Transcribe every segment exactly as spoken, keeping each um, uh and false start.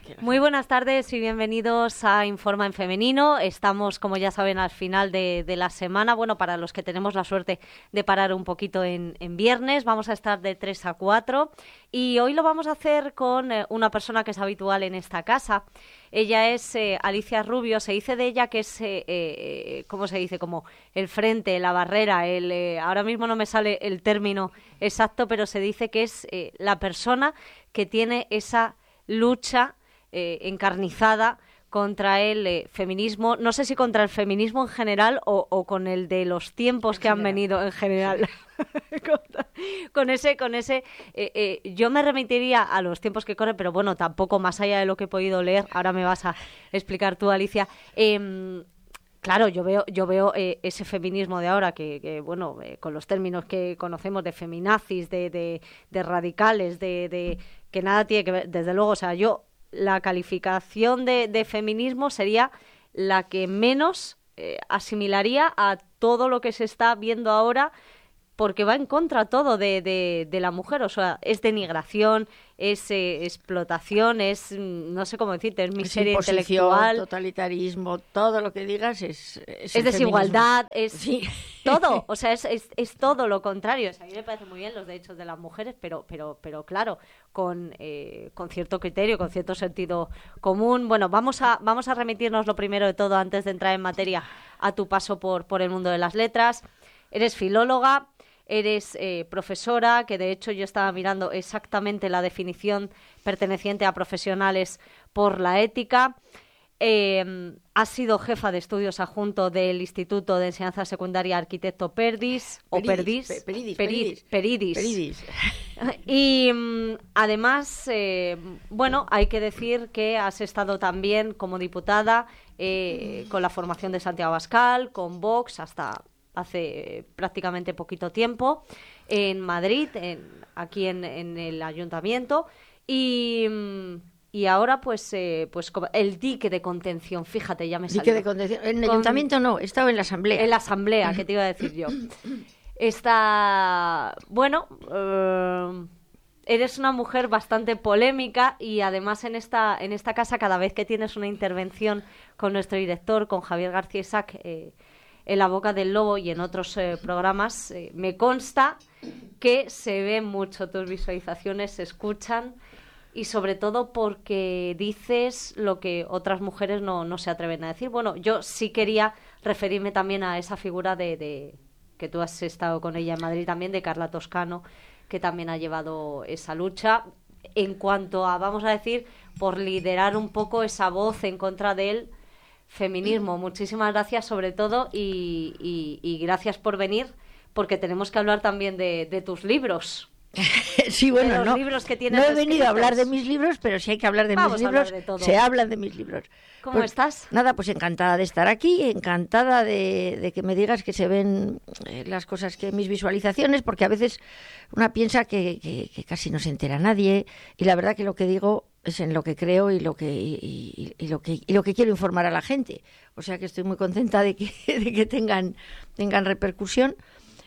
Muy buenas tardes y bienvenidos a Informa en Femenino. Estamos, como ya saben, al final de, de la semana. Bueno, para los que tenemos la suerte de parar un poquito en, en viernes, vamos a estar de tres a cuatro y hoy lo vamos a hacer con eh, una persona que es habitual en esta casa. Ella es eh, Alicia Rubio. Se dice de ella que es, eh, eh, ¿cómo se dice? Como el frente, la barrera. El, eh, ahora mismo no me sale el término exacto, pero se dice que es eh, la persona que tiene esa lucha eh, encarnizada contra el eh, feminismo, no sé si contra el feminismo en general o, o con el de los tiempos en que general. han venido en general. Sí. con, con ese, con ese, eh, eh, yo me remitiría a los tiempos que corren, pero bueno, tampoco más allá de lo que he podido leer. Ahora me vas a explicar tú, Alicia. Eh, Claro, yo veo, yo veo eh, ese feminismo de ahora que, que bueno, eh, con los términos que conocemos de feminazis, de, de, de radicales, de, de que nada tiene que ver, desde luego, o sea, yo la calificación de, de feminismo sería la que menos eh, asimilaría a todo lo que se está viendo ahora, porque va en contra todo de, de, de la mujer, o sea, es denigración, es eh, explotación, es, no sé cómo decirte, es miseria es intelectual. Totalitarismo, todo lo que digas es... Es, es desigualdad, feminismo. Es sí. todo, o sea, es, es, es todo lo contrario. O sea, a mí me parece muy bien los derechos de las mujeres, pero, pero, pero claro, con, eh, con cierto criterio, con cierto sentido común. Bueno, vamos a, vamos a remitirnos lo primero de todo, antes de entrar en materia, a tu paso por, por el mundo de las letras. Eres filóloga. Eres eh, profesora, que de hecho yo estaba mirando exactamente la definición perteneciente a profesionales por la ética. Eh, has sido jefa de estudios adjunto del Instituto de Enseñanza Secundaria Arquitecto Perdis, o Perdis, Peridis, Peridis, Peridis, Peridis. Peridis. Y um, además, eh, bueno, hay que decir que has estado también como diputada eh, con la formación de Santiago Abascal, con Vox, hasta hace prácticamente poquito tiempo, en Madrid, en, aquí en, en el ayuntamiento, y, y ahora pues eh, pues el dique de contención, fíjate, ya me salió. Dique de contención, en el Con, ayuntamiento no, he estado en la asamblea. En la asamblea, que te iba a decir yo. Está, bueno, eh, eres una mujer bastante polémica y además en esta, en esta casa, cada vez que tienes una intervención con nuestro director, con Javier García Isaac, eh, en La Boca del Lobo y en otros eh, programas, eh, me consta que se ven mucho tus visualizaciones, se escuchan, y sobre todo porque dices lo que otras mujeres no, no se atreven a decir. Bueno, yo sí quería referirme también a esa figura de, de que tú has estado con ella en Madrid también, de Carla Toscano, que también ha llevado esa lucha en cuanto a, vamos a decir, por liderar un poco esa voz en contra de él, feminismo. Muchísimas gracias sobre todo y, y, y gracias por venir, porque tenemos que hablar también de, de tus libros. Sí, bueno, de los no, libros que tienes no he escritos. venido a hablar de mis libros, pero si hay que hablar de Vamos mis a libros, hablar de todo. Se hablan de mis libros. ¿Cómo pues, estás? Nada, pues encantada de estar aquí, encantada de, de que me digas que se ven eh, las cosas, que mis visualizaciones, porque a veces una piensa que, que, que casi no se entera nadie, y la verdad que lo que digo es en lo que creo y lo que y, y, y lo que y lo que quiero informar a la gente. O sea que estoy muy contenta de que, de que tengan tengan repercusión.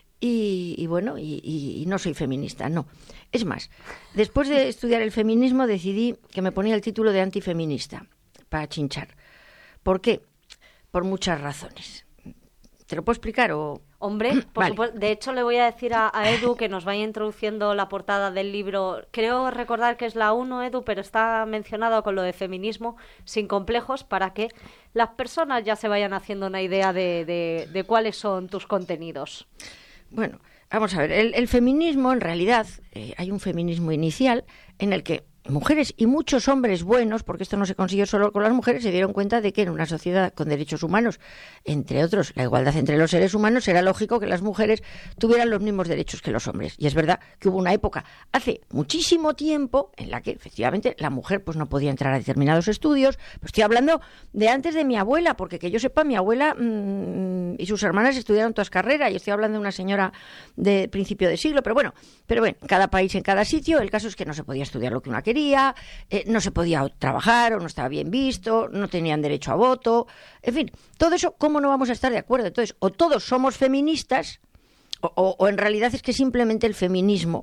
Y, y bueno, y, y, y no soy feminista, no. Es más, después de estudiar el feminismo decidí que me ponía el título de antifeminista, para chinchar. ¿Por qué? Por muchas razones. ¿Te lo puedo explicar o...? Hombre, por vale. supuesto. De hecho, le voy a decir a, a Edu que nos vaya introduciendo la portada del libro. Creo recordar que es la uno, Edu, pero está mencionado con lo de feminismo sin complejos, para que las personas ya se vayan haciendo una idea de, de, de cuáles son tus contenidos. Bueno, vamos a ver, el, el feminismo, en realidad, eh, hay un feminismo inicial en el que mujeres y muchos hombres buenos, porque esto no se consiguió solo con las mujeres, se dieron cuenta de que en una sociedad con derechos humanos, entre otros la igualdad entre los seres humanos, era lógico que las mujeres tuvieran los mismos derechos que los hombres. Y es verdad que hubo una época, hace muchísimo tiempo, en la que efectivamente la mujer pues no podía entrar a determinados estudios. Pues estoy hablando de antes de mi abuela, porque que yo sepa, mi abuela mmm, y sus hermanas estudiaron todas carreras, y estoy hablando de una señora de principio de siglo, pero bueno, pero bueno, cada país en cada sitio, el caso es que no se podía estudiar lo que una quería. Eh, no se podía trabajar o no estaba bien visto, no tenían derecho a voto, en fin, todo eso, ¿cómo no vamos a estar de acuerdo? Entonces, o todos somos feministas o, o, o en realidad es que simplemente el feminismo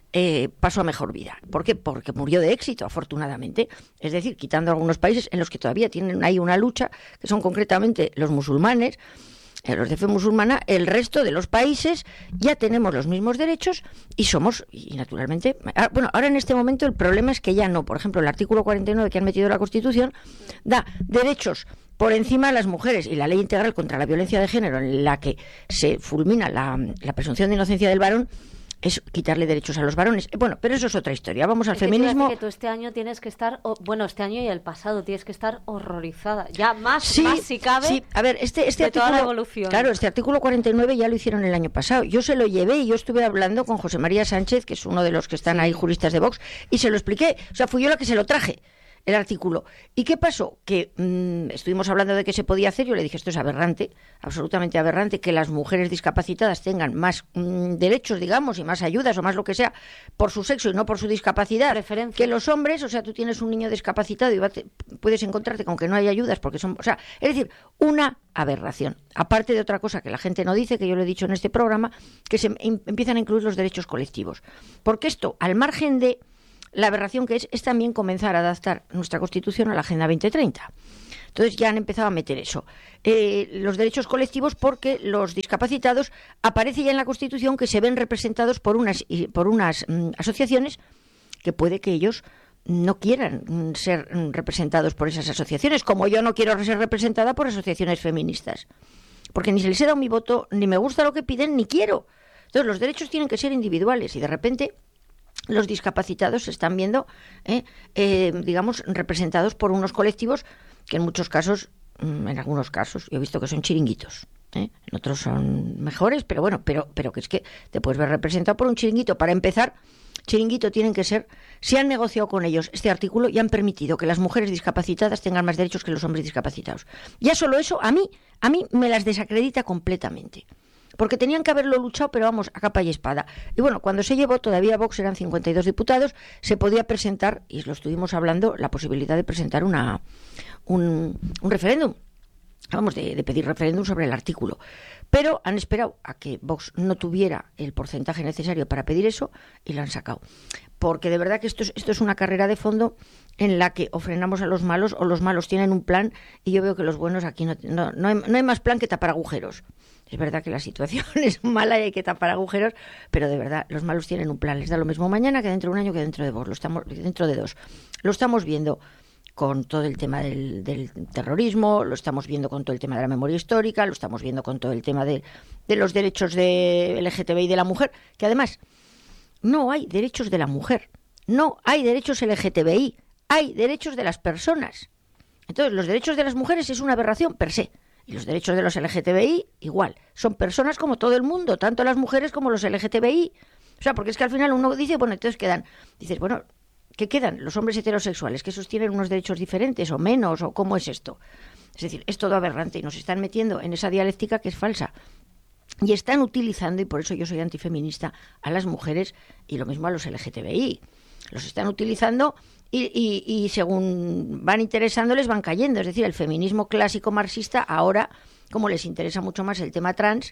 eh, pasó a mejor vida. ¿Por qué? Porque murió de éxito, afortunadamente. Es decir, quitando algunos países en los que todavía tienen ahí una lucha, que son concretamente los musulmanes, los de fe musulmana, el resto de los países ya tenemos los mismos derechos y somos, y naturalmente, ah, bueno, ahora en este momento el problema es que ya no, por ejemplo, el artículo cuarenta y nueve que han metido en la Constitución da derechos por encima a las mujeres, y la ley integral contra la violencia de género, en la que se fulmina la, la presunción de inocencia del varón, es quitarle derechos a los varones. Bueno, pero eso es otra historia. Vamos al es feminismo. Que, que tú este año tienes que estar, oh, bueno, este año y el pasado tienes que estar horrorizada. Ya más, sí, más si cabe. Sí, a ver, este, este de artículo, toda la evolución. Claro, este artículo cuarenta y nueve ya lo hicieron el año pasado. Yo se lo llevé y yo estuve hablando con José María Sánchez, que es uno de los que están ahí juristas de Vox, y se lo expliqué. O sea, fui yo la que se lo traje, el artículo. ¿Y qué pasó? Que mmm, estuvimos hablando de qué se podía hacer. Yo le dije, esto es aberrante, absolutamente aberrante, que las mujeres discapacitadas tengan más mmm, derechos, digamos, y más ayudas o más lo que sea, por su sexo y no por su discapacidad, Preferencia. que los hombres. O sea, tú tienes un niño discapacitado y va te, puedes encontrarte con que no hay ayudas porque son... O sea, es decir, una aberración. Aparte de otra cosa que la gente no dice, que yo lo he dicho en este programa, que se em, empiezan a incluir los derechos colectivos. Porque esto, al margen de la aberración que es, es también comenzar a adaptar nuestra Constitución a la Agenda veinte treinta. Entonces ya han empezado a meter eso. Eh, los derechos colectivos, porque los discapacitados, aparece ya en la Constitución que se ven representados por unas, por unas mm, asociaciones que puede que ellos no quieran mm, ser mm, representados por esas asociaciones, como yo no quiero ser representada por asociaciones feministas. Porque ni se les he dado mi voto, ni me gusta lo que piden, ni quiero. Entonces los derechos tienen que ser individuales y de repente los discapacitados se están viendo, eh, eh, digamos, representados por unos colectivos que en muchos casos, en algunos casos, yo he visto que son chiringuitos. ¿eh? En otros son mejores, pero bueno, pero, pero que es que te puedes ver representado por un chiringuito. Para empezar, chiringuito tienen que ser, si han negociado con ellos este artículo y han permitido que las mujeres discapacitadas tengan más derechos que los hombres discapacitados. Ya solo eso, a mí, a mí me las desacredita completamente. Porque tenían que haberlo luchado, pero vamos, a capa y espada. Y bueno, cuando se llevó, todavía Vox eran cincuenta y dos diputados, se podía presentar, y lo estuvimos hablando, la posibilidad de presentar una un, un referéndum. Vamos, de, de pedir referéndum sobre el artículo. Pero han esperado a que Vox no tuviera el porcentaje necesario para pedir eso y lo han sacado. Porque de verdad que esto es, esto es una carrera de fondo en la que o frenamos a los malos o los malos tienen un plan y yo veo que los buenos aquí no, no, no, hay, no hay más plan que tapar agujeros. Es verdad que la situación es mala y hay que tapar agujeros, pero de verdad los malos tienen un plan. Les da lo mismo mañana que dentro de un año que dentro de vos, lo estamos, dentro de dos. Lo estamos viendo con todo el tema del, del terrorismo, lo estamos viendo con todo el tema de la memoria histórica, lo estamos viendo con todo el tema de, de los derechos de L G T B I de la mujer, que además no hay derechos de la mujer, no hay derechos L G T B I, hay derechos de las personas. Entonces, los derechos de las mujeres es una aberración per se. Y los derechos de los L G T B I, igual. Son personas como todo el mundo, tanto las mujeres como los L G T B I. O sea, porque es que al final uno dice, bueno, entonces quedan, dices, bueno, ¿qué quedan? Los hombres heterosexuales, que esos tienen unos derechos diferentes o menos, o cómo es esto. Es decir, es todo aberrante y nos están metiendo en esa dialéctica que es falsa. Y están utilizando, y por eso yo soy antifeminista, a las mujeres y lo mismo a los L G T B I. Los están utilizando y, y, y según van interesándoles van cayendo. Es decir, el feminismo clásico marxista ahora, como les interesa mucho más el tema trans,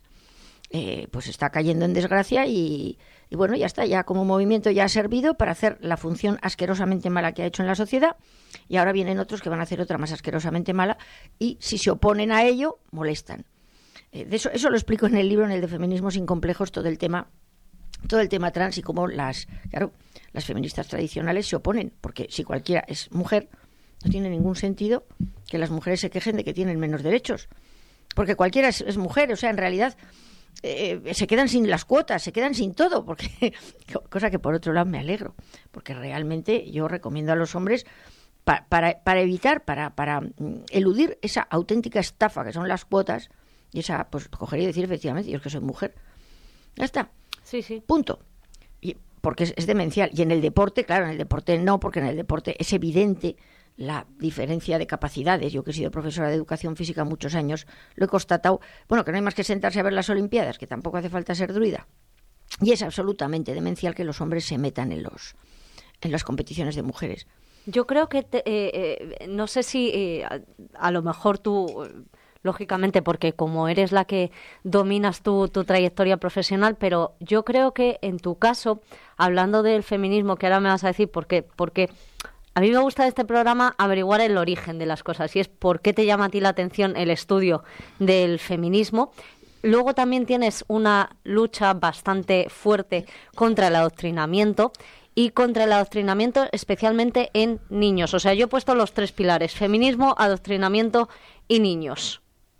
eh, pues está cayendo en desgracia y, y bueno, ya está, ya como movimiento ya ha servido para hacer la función asquerosamente mala que ha hecho en la sociedad y ahora vienen otros que van a hacer otra más asquerosamente mala y si se oponen a ello, molestan. Eh, de eso, eso lo explico en el libro, en el de Feminismo sin complejos, todo el tema todo el tema trans y cómo las, claro, las feministas tradicionales se oponen, porque si cualquiera es mujer, no tiene ningún sentido que las mujeres se quejen de que tienen menos derechos, porque cualquiera es, es mujer, o sea, en realidad eh, se quedan sin las cuotas, se quedan sin todo, porque cosa que por otro lado me alegro, porque realmente yo recomiendo a los hombres pa, para, para evitar, para, para eludir esa auténtica estafa que son las cuotas, y esa, pues cogería y decir efectivamente, yo es que soy mujer, ya está. Sí, sí. Punto. Y porque es, es demencial. Y en el deporte, claro, en el deporte no, porque en el deporte es evidente la diferencia de capacidades. Yo que he sido profesora de educación física muchos años, lo he constatado. Bueno, que no hay más que sentarse a ver las Olimpiadas, que tampoco hace falta ser druida. Y es absolutamente demencial que los hombres se metan en los en las competiciones de mujeres. Yo creo que, te, eh, eh, no sé si eh, a, a lo mejor tú lógicamente, porque como eres la que dominas tu, tu trayectoria profesional, pero yo creo que en tu caso, hablando del feminismo, que ahora me vas a decir por qué, porque a mí me gusta de este programa averiguar el origen de las cosas, y es por qué te llama a ti la atención el estudio del feminismo. Luego también tienes una lucha bastante fuerte contra el adoctrinamiento, y contra el adoctrinamiento especialmente en niños. O sea, yo he puesto los tres pilares: feminismo, adoctrinamiento y niños.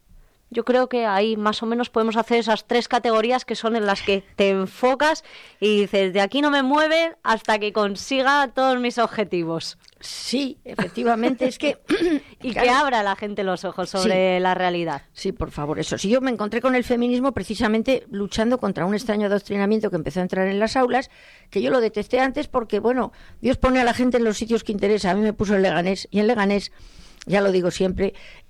Yo creo que ahí más o menos podemos hacer esas tres categorías que son en las que te enfocas y dices, de aquí no me mueven hasta que consiga todos mis objetivos. Sí, efectivamente, es que... y claro, que abra la gente los ojos sobre sí, la realidad. Sí, por favor, eso. Si yo me encontré con el feminismo precisamente luchando contra un extraño adoctrinamiento que empezó a entrar en las aulas, que yo lo detesté antes porque, bueno, Dios pone a la gente en los sitios que interesa. A mí me puso en Leganés, y en Leganés, ya lo digo siempre,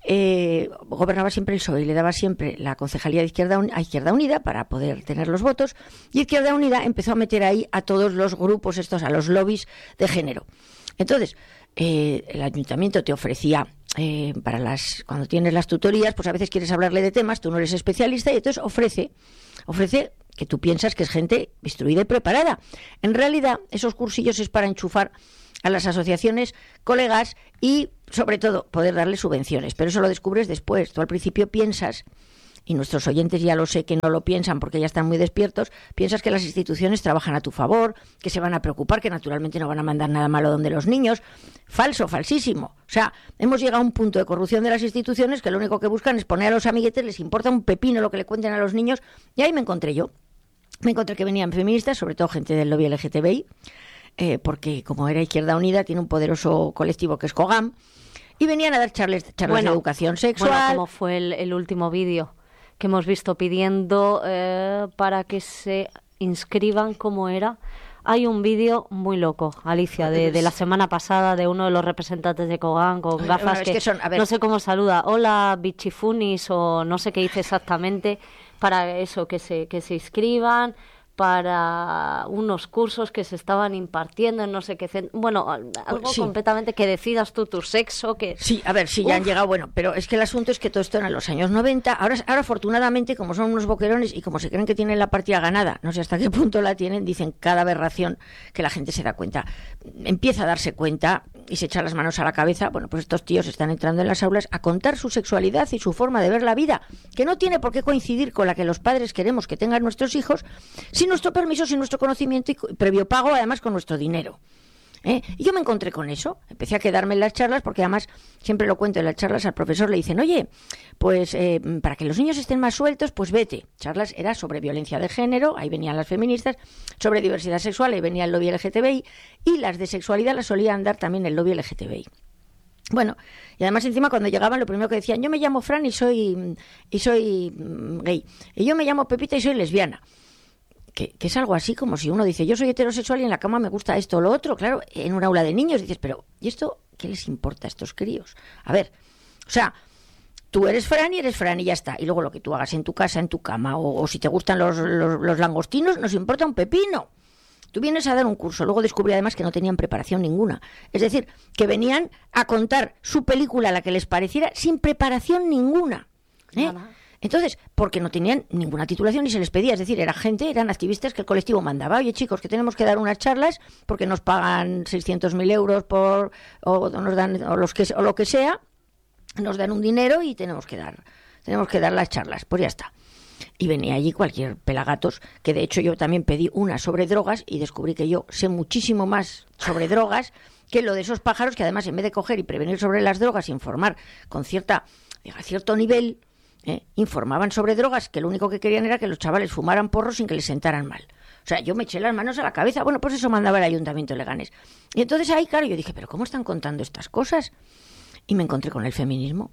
eh, gobernaba siempre el P S O E y le daba siempre la concejalía de Izquierda a Izquierda Unida para poder tener los votos, y Izquierda Unida empezó a meter ahí a todos los grupos estos, a los lobbies de género. Entonces, eh, el ayuntamiento te ofrecía, eh, para las cuando tienes las tutorías, pues a veces quieres hablarle de temas, tú no eres especialista, y entonces ofrece, ofrece que tú piensas que es gente instruida y preparada. En realidad, esos cursillos es para enchufar a las asociaciones, colegas y, sobre todo, poder darles subvenciones. Pero eso lo descubres después. Tú al principio piensas, y nuestros oyentes ya lo sé que no lo piensan porque ya están muy despiertos, piensas que las instituciones trabajan a tu favor, que se van a preocupar, que naturalmente no van a mandar nada malo donde los niños. Falso, falsísimo. O sea, hemos llegado a un punto de corrupción de las instituciones que lo único que buscan es poner a los amiguetes, les importa un pepino lo que le cuenten a los niños, y ahí me encontré yo. Me encontré que venían feministas, sobre todo gente del lobby L G T B I, eh, porque como era Izquierda Unida, tiene un poderoso colectivo que es COGAM, y venían a dar charlas, charlas bueno, de educación sexual. Bueno, como fue el, el último vídeo que hemos visto pidiendo eh, para que se inscriban, ¿cómo era? Hay un vídeo muy loco, Alicia, de, de la semana pasada, de uno de los representantes de Cogán con Ay, gafas que, que son, no sé cómo saluda, hola bichifunis, o no sé qué dice exactamente, para eso, que se, que se inscriban para unos cursos que se estaban impartiendo en no sé qué centro. Bueno, algo sí, completamente que decidas tú tu sexo. Que sí, a ver, sí, ya Uf. han llegado, bueno, pero es que el asunto es que todo esto era en los años noventa. Ahora, ahora afortunadamente, como son unos boquerones y como se creen que tienen la partida ganada, no sé hasta qué punto la tienen, dicen cada aberración que la gente se da cuenta. Empieza a darse cuenta y se echa las manos a la cabeza. Bueno, pues estos tíos están entrando en las aulas a contar su sexualidad y su forma de ver la vida, que no tiene por qué coincidir con la que los padres queremos que tengan nuestros hijos, sin nuestro permiso, sin nuestro conocimiento y previo pago, además con nuestro dinero. ¿Eh? Y yo me encontré con eso, empecé a quedarme en las charlas, porque además siempre lo cuento en las charlas, al profesor le dicen, oye, pues eh, para que los niños estén más sueltos, pues vete. Charlas era sobre violencia de género, ahí venían las feministas, sobre diversidad sexual, ahí venía el lobby L G T B I, y las de sexualidad las solían dar también el lobby L G T B I. Bueno, y además encima cuando llegaban lo primero que decían, yo me llamo Fran y soy, y soy gay, y yo me llamo Pepita y soy lesbiana. Que, que es algo así como si uno dice, yo soy heterosexual y en la cama me gusta esto o lo otro. Claro, en un aula de niños dices, pero ¿y esto qué les importa a estos críos? A ver, o sea, tú eres Fran y eres Fran y ya está. Y luego lo que tú hagas en tu casa, en tu cama, o, o si te gustan los, los, los langostinos, nos importa un pepino. Tú vienes a dar un curso, luego descubrí además que no tenían preparación ninguna. Es decir, que venían a contar su película, la que les pareciera, sin preparación ninguna. ¿Eh? Nada. Entonces, porque no tenían ninguna titulación ni se les pedía, es decir, era gente, eran activistas que el colectivo mandaba. Oye, chicos, que tenemos que dar unas charlas porque nos pagan seiscientos mil euros por, o nos dan, o los que, o lo que sea, nos dan un dinero y tenemos que dar, tenemos que dar las charlas, pues ya está. Y venía allí cualquier pelagatos, que de hecho yo también pedí una sobre drogas y descubrí que yo sé muchísimo más sobre drogas que lo de esos pájaros que además en vez de coger y prevenir sobre las drogas, informar con cierta, a cierto nivel, ¿Eh? informaban sobre drogas, que lo único que querían era que los chavales fumaran porros sin que les sentaran mal. O sea, yo me eché las manos a la cabeza. Bueno, pues eso mandaba el Ayuntamiento de Leganés. Y entonces ahí, claro, yo dije, ¿pero cómo están contando estas cosas? Y me encontré con el feminismo.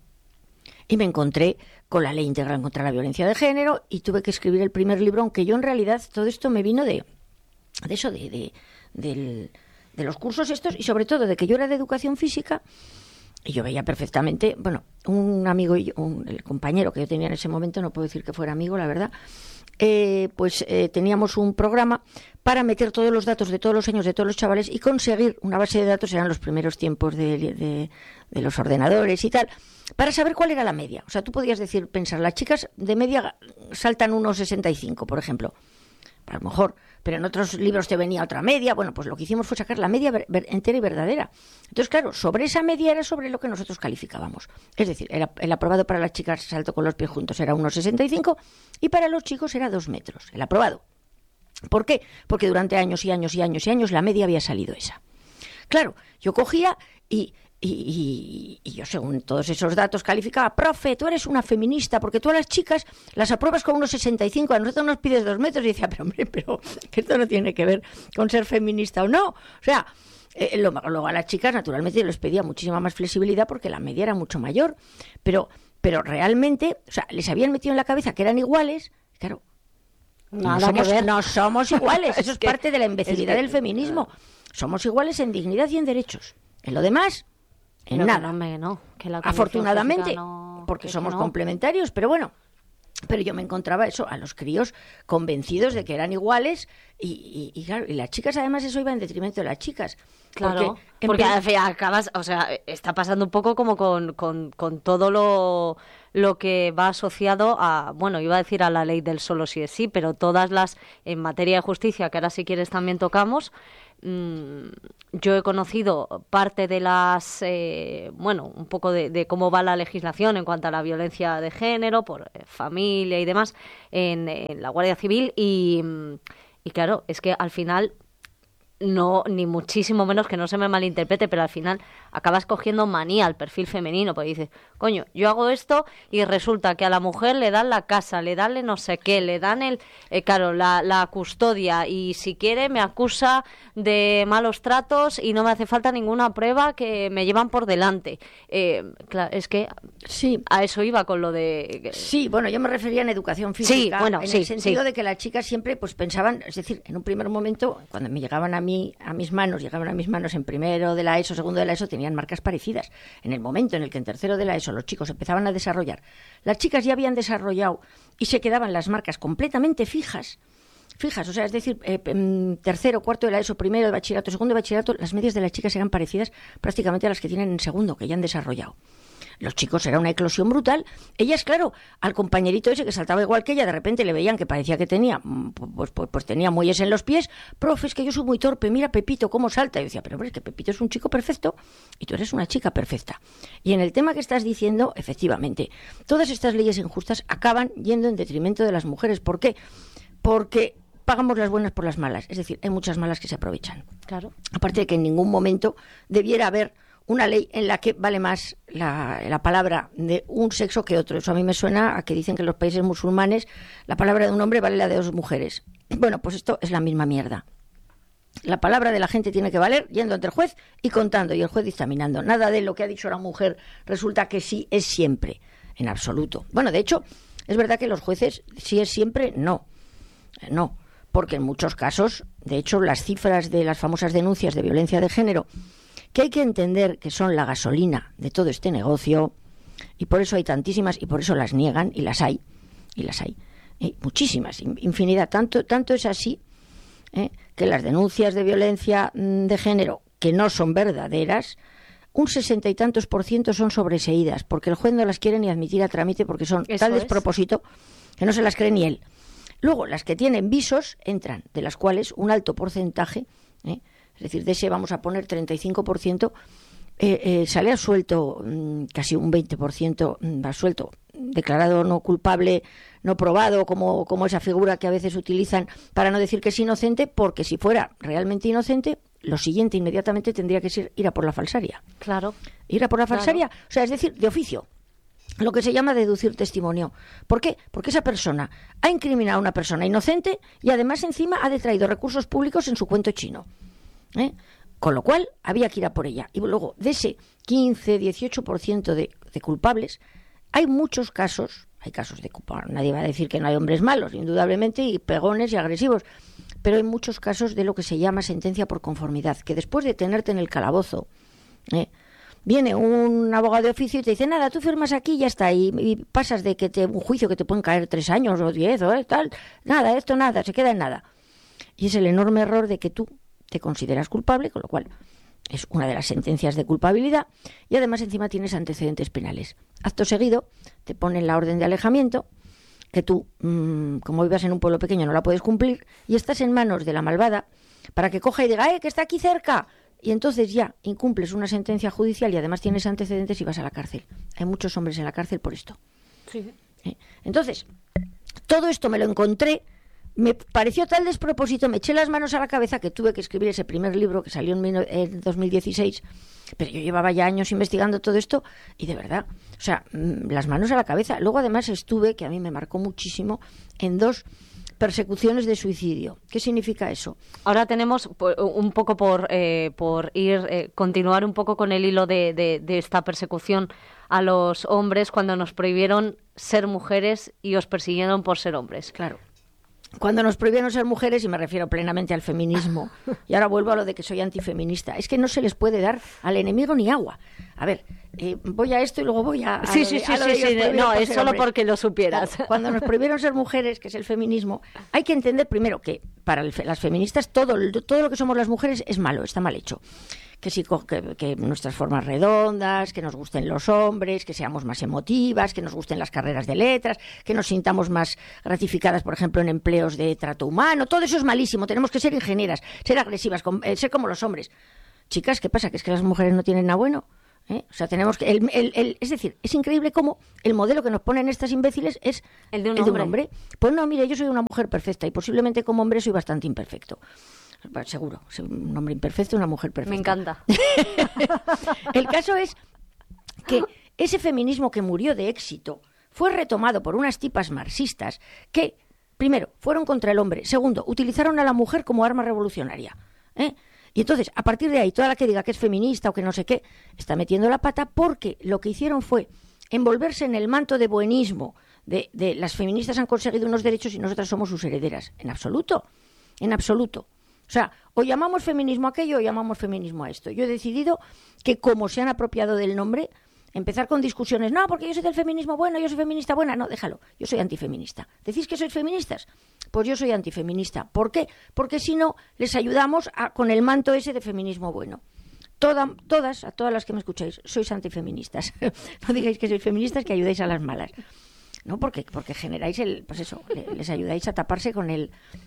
Y me encontré con la Ley Integral contra la Violencia de Género y tuve que escribir el primer libro, aunque yo en realidad todo esto me vino de, de eso, de, de, de, de los cursos estos y sobre todo de que yo era de educación física. Y yo veía perfectamente, bueno, un amigo y yo, un, el compañero que yo tenía en ese momento, no puedo decir que fuera amigo, la verdad, eh, pues eh, teníamos un programa para meter todos los datos de todos los años de todos los chavales y conseguir una base de datos, eran los primeros tiempos de, de, de los ordenadores y tal, para saber cuál era la media. O sea, tú podías decir, pensar, las chicas de media saltan uno sesenta y cinco, por ejemplo. A lo mejor, pero en otros libros te venía otra media. Bueno, pues lo que hicimos fue sacar la media ver, ver, entera y verdadera. Entonces, claro, sobre esa media era sobre lo que nosotros calificábamos. Es decir, era, el aprobado para las chicas salto con los pies juntos era uno sesenta y cinco y para los chicos era dos metros, el aprobado. ¿Por qué? Porque durante años y años y años y años la media había salido esa. Claro, yo cogía y... Y, y, y yo, según todos esos datos, calificaba, profe, tú eres una feminista, porque tú a las chicas las apruebas con unos sesenta y cinco, a nosotros nos pides dos metros. Y decía, pero hombre, pero que esto no tiene que ver con ser feminista o no. O sea, eh, lo, luego a las chicas, naturalmente, yo les pedía muchísima más flexibilidad porque la media era mucho mayor. Pero, pero realmente, o sea, les habían metido en la cabeza que eran iguales, claro. Nada no, somos, que ver. no somos iguales, eso es, que, parte de la imbecilidad es que, del feminismo. Somos iguales en dignidad y en derechos. En lo demás... En pero nada, no, no, que la afortunadamente, no, porque que somos no. complementarios, pero bueno, pero yo me encontraba eso, a los críos convencidos de que eran iguales y, y, y claro, y las chicas además eso iba en detrimento de las chicas. Claro, porque, porque al fin acabas, o sea, está pasando un poco como con, con, con todo lo, lo que va asociado a, bueno, iba a decir a la ley del solo sí es sí, pero todas las, en materia de justicia, que ahora si quieres también tocamos, mmm, yo he conocido parte de las, eh, bueno, un poco de, de cómo va la legislación en cuanto a la violencia de género, por eh, familia y demás, en, en la Guardia Civil y, y claro, es que al final... No, ni muchísimo menos, que no se me malinterprete, pero al final acabas cogiendo manía al perfil femenino, porque dices, coño, yo hago esto y resulta que a la mujer le dan la casa, le dan no sé qué, le dan el, eh, claro, la, la custodia y si quiere me acusa de malos tratos y no me hace falta ninguna prueba que me llevan por delante. Eh, claro, es que sí, a eso iba con lo de... Sí, bueno, yo me refería en educación física, sí, bueno, en sí, el sentido sí. de que las chicas siempre pues pensaban, es decir, en un primer momento, cuando me llegaban a mí, a mis manos, llegaban a mis manos en primero de la ESO, segundo de la ESO, tenían marcas parecidas. En el momento en el que en tercero de la ESO los chicos empezaban a desarrollar, las chicas ya habían desarrollado y se quedaban las marcas completamente fijas, fijas, o sea, es decir, eh, tercero, cuarto de la ESO, primero de bachillerato, segundo de bachillerato, las medias de las chicas eran parecidas prácticamente a las que tienen en segundo, que ya han desarrollado. Los chicos era una eclosión brutal. Ellas, claro, al compañerito ese que saltaba igual que ella, de repente le veían que parecía que tenía, pues, pues, pues tenía muelles en los pies. Profe, es que yo soy muy torpe, mira Pepito cómo salta. Y yo decía, pero hombre, es que Pepito es un chico perfecto y tú eres una chica perfecta. Y en el tema que estás diciendo, efectivamente, todas estas leyes injustas acaban yendo en detrimento de las mujeres. ¿Por qué? Porque pagamos las buenas por las malas. Es decir, hay muchas malas que se aprovechan. Claro. Aparte de que en ningún momento debiera haber una ley en la que vale más la, la palabra de un sexo que otro. Eso a mí me suena a que dicen que en los países musulmanes la palabra de un hombre vale la de dos mujeres. Bueno, pues esto es la misma mierda. La palabra de la gente tiene que valer yendo ante el juez y contando, y el juez dictaminando. Nada de lo que ha dicho la mujer resulta que sí es siempre, en absoluto. Bueno, de hecho, es verdad que los jueces sí es siempre, no. No, porque en muchos casos, de hecho, las cifras de las famosas denuncias de violencia de género, que hay que entender que son la gasolina de todo este negocio, y por eso hay tantísimas, y por eso las niegan, y las hay, y las hay, y muchísimas, infinidad. Tanto, tanto es así ¿eh? que las denuncias de violencia de género, que no son verdaderas, un sesenta y tantos por ciento son sobreseídas, porque el juez no las quiere ni admitir a trámite, porque son Eso tal es. despropósito que no se las cree ni él. Luego, las que tienen visos entran, de las cuales un alto porcentaje, ¿eh? es decir, de ese vamos a poner treinta y cinco por ciento, eh, eh, sale absuelto, mmm, casi un veinte por ciento mmm, absuelto, declarado no culpable, no probado, como, como esa figura que a veces utilizan para no decir que es inocente, porque si fuera realmente inocente, lo siguiente inmediatamente tendría que ser ir a por la falsaria. Claro. Ir a por la falsaria, Claro. o sea, es decir, de oficio. Lo que se llama deducir testimonio. ¿Por qué? Porque esa persona ha incriminado a una persona inocente y además encima ha detraído recursos públicos en su cuento chino. ¿Eh? Con lo cual había que ir a por ella. Y luego, de ese quince, dieciocho por ciento de, de culpables, hay muchos casos, hay casos de culpables, nadie va a decir que no hay hombres malos, indudablemente, y pegones y agresivos, pero hay muchos casos de lo que se llama sentencia por conformidad, que después de tenerte en el calabozo, ¿eh? viene un abogado de oficio y te dice, nada, tú firmas aquí y ya está, y, y pasas de que te, un juicio que te pueden caer tres años o diez o eh, tal, nada, esto nada, se queda en nada. Y es el enorme error de que tú te consideras culpable, con lo cual es una de las sentencias de culpabilidad, y además encima tienes antecedentes penales. Acto seguido te ponen la orden de alejamiento, que tú, mmm, como vivas en un pueblo pequeño, no la puedes cumplir, y estás en manos de la malvada para que coja y diga, ¡eh, que está aquí cerca! Y entonces ya incumples una sentencia judicial y además tienes antecedentes y vas a la cárcel. Hay muchos hombres en la cárcel por esto. Sí. ¿Eh? Entonces, todo esto me lo encontré, me pareció tal despropósito, me eché las manos a la cabeza que tuve que escribir ese primer libro que salió en, en dos mil dieciséis, pero yo llevaba ya años investigando todo esto y de verdad, o sea, las manos a la cabeza. Luego además estuve, que a mí me marcó muchísimo, en dos persecuciones de suicidio. ¿Qué significa eso? Ahora tenemos un poco por, eh, por ir, eh, continuar un poco con el hilo de, de, de esta persecución a los hombres cuando nos prohibieron ser mujeres y os persiguieron por ser hombres. Claro. Cuando nos prohibieron ser mujeres, y me refiero plenamente al feminismo, y ahora vuelvo a lo de que soy antifeminista, es que no se les puede dar al enemigo ni agua. A ver, eh, voy a esto y luego voy a... a sí, de, sí, sí, a sí, sí no, es solo hombres. porque lo supieras. Claro, cuando nos prohibieron ser mujeres, que es el feminismo, hay que entender primero que para el, las feministas todo, todo lo que somos las mujeres es malo, está mal hecho. Que, si, que, que nuestras formas redondas, que nos gusten los hombres, que seamos más emotivas, que nos gusten las carreras de letras, que nos sintamos más gratificadas, por ejemplo, en empleos de trato humano. Todo eso es malísimo. Tenemos que ser ingenieras, ser agresivas, eh, ser como los hombres. Chicas, ¿qué pasa? ¿Que es que las mujeres no tienen nada bueno? ¿Eh? O sea, tenemos que... El, el, el, es decir, es increíble cómo el modelo que nos ponen estas imbéciles es el de un, el de hombre. un hombre. Pues no, mire, yo soy una mujer perfecta y posiblemente como hombre soy bastante imperfecto. Bueno, seguro, un hombre imperfecto, una mujer perfecta. Me encanta. El caso es que ese feminismo que murió de éxito fue retomado por unas tipas marxistas que, primero, fueron contra el hombre, segundo, utilizaron a la mujer como arma revolucionaria, ¿eh? Y entonces, a partir de ahí, toda la que diga que es feminista o que no sé qué, está metiendo la pata porque lo que hicieron fue envolverse en el manto de buenismo, de, de las feministas han conseguido unos derechos y nosotras somos sus herederas. En absoluto, en absoluto. O sea, o llamamos feminismo a aquello o llamamos feminismo a esto. Yo he decidido que, como se han apropiado del nombre, empezar con discusiones. No, porque yo soy del feminismo bueno, yo soy feminista buena. No, déjalo. Yo soy antifeminista. ¿Decís que sois feministas? Pues yo soy antifeminista. ¿Por qué? Porque si no, les ayudamos a, con el manto ese de feminismo bueno. Toda, todas, a todas las que me escucháis, sois antifeministas. No digáis que sois feministas, que ayudáis a las malas. No, porque, porque generáis el... Pues eso, les ayudáis a taparse con el...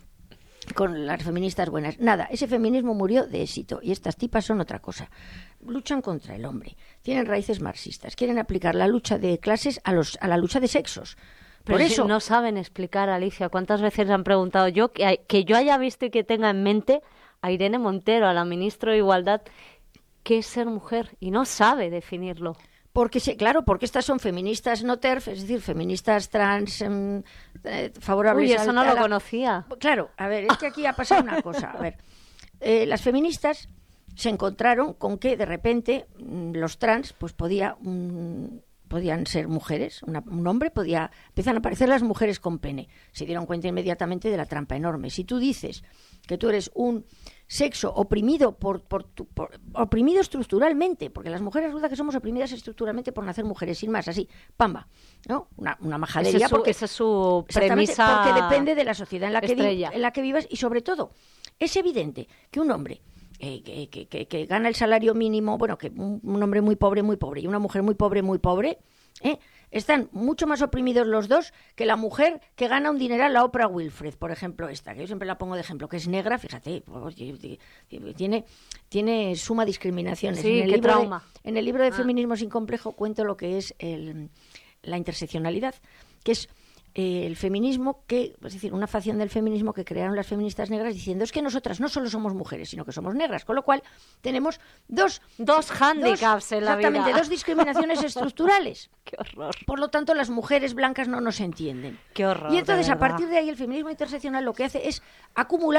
con las feministas buenas. Nada, ese feminismo murió de éxito y estas tipas son otra cosa. Luchan contra el hombre, tienen raíces marxistas, quieren aplicar la lucha de clases a, los, a la lucha de sexos. Por Pero eso si no saben explicar, Alicia, cuántas veces han preguntado yo que, que yo haya visto y que tenga en mente a Irene Montero, a la ministra de Igualdad, qué es ser mujer, y no sabe definirlo. Porque, claro, porque estas son feministas no TERF, es decir, feministas trans eh, favorables. Uy, eso al, no lo la... conocía. Claro, a ver, es que aquí ha pasado una cosa. A ver, eh, las feministas se encontraron con que de repente los trans pues podía um, podían ser mujeres, una, un hombre podía, empiezan a aparecer las mujeres con pene. Se dieron cuenta inmediatamente de la trampa enorme. Si tú dices que tú eres un sexo oprimido por, por, tu, por oprimido estructuralmente, porque las mujeres resulta que somos oprimidas estructuralmente por nacer mujeres, sin más, así, pamba, ¿no? Una, una majadería. Esa es su, porque, esa es su premisa. Porque depende de la sociedad en la, que vi, en la que vivas y sobre todo, es evidente que un hombre Eh, que, que, que, que gana el salario mínimo, bueno, que un, un hombre muy pobre, muy pobre, y una mujer muy pobre, muy pobre, ¿eh? Están mucho más oprimidos los dos que la mujer que gana un dineral, la Oprah Winfrey, por ejemplo, esta, que yo siempre la pongo de ejemplo, que es negra, fíjate, tiene, tiene suma discriminaciones. Sí, en el qué libro trauma. De, en el libro de ah. Feminismo sin complejo cuento lo que es el, la interseccionalidad, que es Eh, el feminismo, que es decir, una facción del feminismo que crearon las feministas negras diciendo es que nosotras no solo somos mujeres, sino que somos negras, con lo cual tenemos dos dos hándicaps en la vida. Exactamente, dos discriminaciones estructurales. Qué horror. Por lo tanto, las mujeres blancas no nos entienden. Qué horror. Y entonces, a partir de ahí, el feminismo interseccional lo que hace es acumular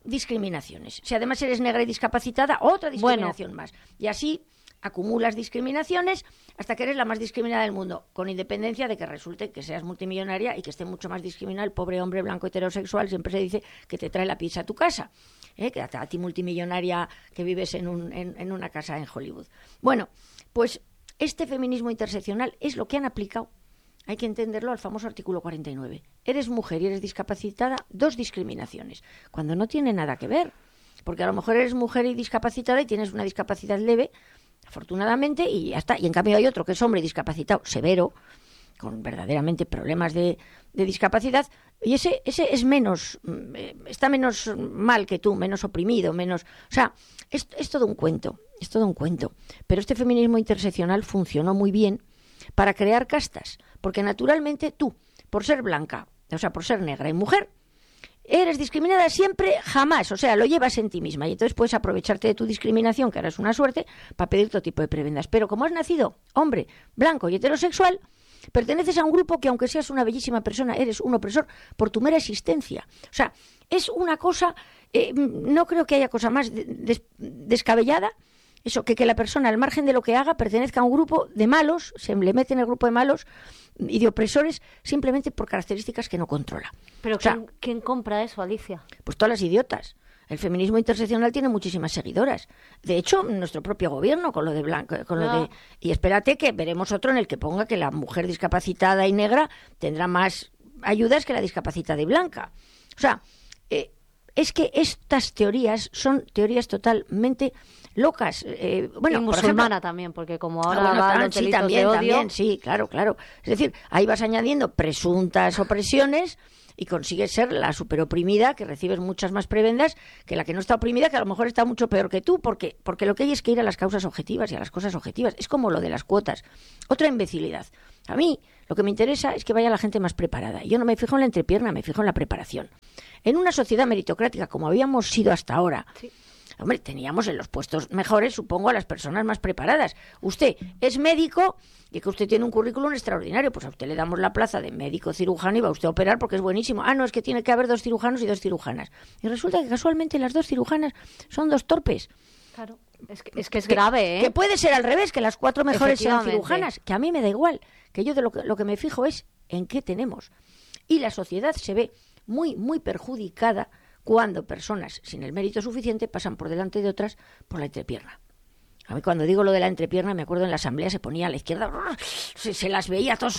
discriminaciones. Si además eres negra y discapacitada, otra discriminación bueno. más. Y así acumulas discriminaciones hasta que eres la más discriminada del mundo, con independencia de que resulte que seas multimillonaria y que esté mucho más discriminado el pobre hombre blanco heterosexual. Siempre se dice que te trae la pizza a tu casa, ¿eh? Que a, a ti multimillonaria que vives en, un, en, en una casa en Hollywood. Bueno, pues este feminismo interseccional es lo que han aplicado. Hay que entenderlo al famoso artículo cuarenta y nueve. Eres mujer y eres discapacitada, dos discriminaciones, cuando no tiene nada que ver. Porque a lo mejor eres mujer y discapacitada y tienes una discapacidad leve, afortunadamente, y ya está. Y en cambio hay otro que es hombre discapacitado severo, con verdaderamente problemas de, de discapacidad, y ese ese es menos, está menos mal que tú, menos oprimido, menos... O sea, es, es todo un cuento, es todo un cuento. Pero este feminismo interseccional funcionó muy bien para crear castas, porque naturalmente tú, por ser blanca, o sea, por ser negra y mujer, eres discriminada siempre, jamás, o sea, lo llevas en ti misma y entonces puedes aprovecharte de tu discriminación, que ahora es una suerte, para pedir todo tipo de prebendas. Pero como has nacido hombre, blanco y heterosexual, perteneces a un grupo que, aunque seas una bellísima persona, eres un opresor por tu mera existencia. O sea, es una cosa, eh, no creo que haya cosa más des- descabellada, eso, que, que la persona, al margen de lo que haga, pertenezca a un grupo de malos, se le mete en el grupo de malos y de opresores simplemente por características que no controla. Pero o sea, ¿quién, ¿quién compra eso, Alicia? Pues todas las idiotas. El feminismo interseccional tiene muchísimas seguidoras. De hecho, nuestro propio gobierno con lo de blanco, con no. lo de y espérate que veremos otro en el que ponga que la mujer discapacitada y negra tendrá más ayudas que la discapacitada y blanca. O sea, eh, es que estas teorías son teorías totalmente locas. Eh, bueno, y musulmana por ejemplo, también, porque como ahora ah, bueno, van tan, los sí, delitos también, de odio... también, sí, claro, claro. Es decir, ahí vas añadiendo presuntas opresiones y consigues ser la superoprimida, que recibes muchas más prebendas que la que no está oprimida, que a lo mejor está mucho peor que tú, porque, porque lo que hay es que ir a las causas objetivas y a las cosas objetivas. Es como lo de las cuotas. Otra imbecilidad. A mí lo que me interesa es que vaya la gente más preparada. Yo no me fijo en la entrepierna, me fijo en la preparación. En una sociedad meritocrática como habíamos sido hasta ahora, sí. Hombre, teníamos en los puestos mejores, supongo, a las personas más preparadas. Usted es médico y que usted tiene un currículum extraordinario, pues a usted le damos la plaza de médico cirujano y va usted a operar porque es buenísimo. Ah, no, es que tiene que haber dos cirujanos y dos cirujanas. Y resulta que casualmente las dos cirujanas son dos torpes. Claro, es que es, que es grave, ¿eh? Que puede ser al revés, que las cuatro mejores sean cirujanas, que a mí me da igual, que yo de lo que, lo que me fijo es en qué tenemos. Y la sociedad se ve muy, muy perjudicada cuando personas sin el mérito suficiente pasan por delante de otras por la entrepierna. A mí cuando digo lo de la entrepierna, me acuerdo en la asamblea se ponía a la izquierda, se, se las veía todos.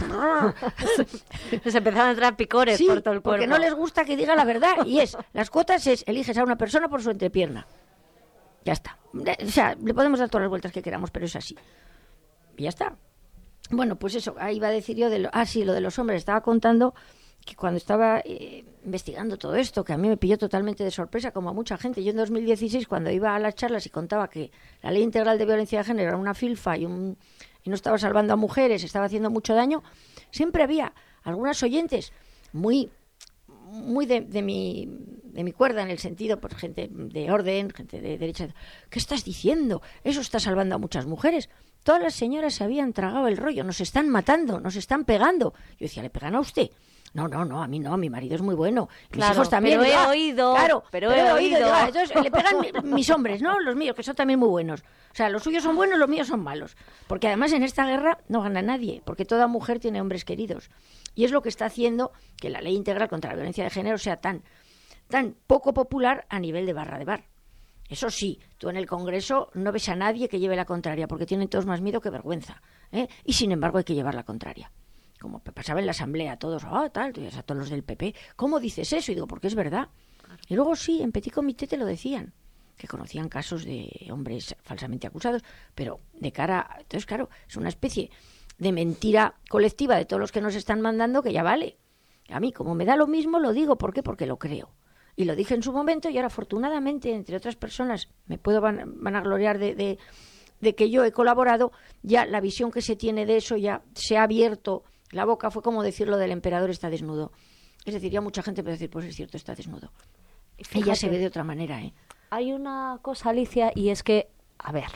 Se empezaban a entrar picores sí, por todo el cuerpo. Porque no les gusta que diga la verdad. Y es, las cuotas es, eliges a una persona por su entrepierna. Ya está. O sea, le podemos dar todas las vueltas que queramos, pero es así. Y ya está. Bueno, pues eso, ahí iba a decir yo de lo... Ah, sí, lo de los hombres. Estaba contando que cuando estaba eh, investigando todo esto, que a mí me pilló totalmente de sorpresa, como a mucha gente. Yo en dos mil dieciséis, cuando iba a las charlas y contaba que la Ley Integral de Violencia de Género era una filfa y, un, y no estaba salvando a mujeres, estaba haciendo mucho daño, siempre había algunas oyentes muy muy de, de, mi, de mi cuerda, en el sentido, pues gente de orden, gente de derecha. ¿Qué estás diciendo? Eso está salvando a muchas mujeres. Todas las señoras se habían tragado el rollo, nos están matando, nos están pegando. Yo decía, ¿le pegan a usted? No, no, no, a mí no, mi marido es muy bueno. Mis claro, hijos también. Pero he ah, oído. Claro, pero, pero he, he oído. oído. Digo, entonces le pegan mis hombres, ¿no? Los míos, que son también muy buenos. O sea, los suyos son buenos, los míos son malos. Porque además en esta guerra no gana nadie, porque toda mujer tiene hombres queridos. Y es lo que está haciendo que la Ley Integral contra la Violencia de Género sea tan, tan poco popular a nivel de barra de bar. Eso sí, tú en el Congreso no ves a nadie que lleve la contraria, porque tienen todos más miedo que vergüenza, ¿eh? Y sin embargo hay que llevar la contraria. Como pasaba en la asamblea, todos, ah, tal, a todos los del P P, ¿cómo dices eso? Y digo, porque es verdad. Claro. Y luego sí, en Petit Comité te lo decían, que conocían casos de hombres falsamente acusados, pero de cara, a... entonces claro, es una especie de mentira colectiva de todos los que nos están mandando que ya vale. A mí, como me da lo mismo, lo digo, ¿por qué? Porque lo creo. Y lo dije en su momento y ahora, afortunadamente, entre otras personas, me puedo van, vanagloriar de, de, de que yo he colaborado, ya la visión que se tiene de eso ya se ha abierto la boca. Fue como decir lo del emperador está desnudo. Es decir, ya mucha gente puede decir, pues es cierto, está desnudo. Fíjate, y ya se ve de otra manera, ¿eh? Hay una cosa, Alicia, y es que, a ver,